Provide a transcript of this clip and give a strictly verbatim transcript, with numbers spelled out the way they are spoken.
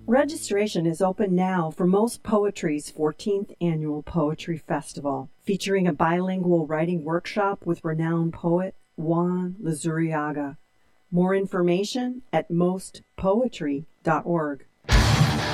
Registration is open now for Most Poetry's fourteenth Annual Poetry Festival, featuring a bilingual writing workshop with renowned poet Juan Luzuriaga. More information at most poetry dot org.